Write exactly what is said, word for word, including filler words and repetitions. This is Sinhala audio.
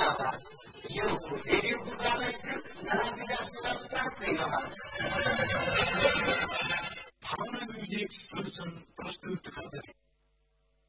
आवाज यो रेडियो पुरालाई भावना म्युजिक सोल्युसन प्रस्तुत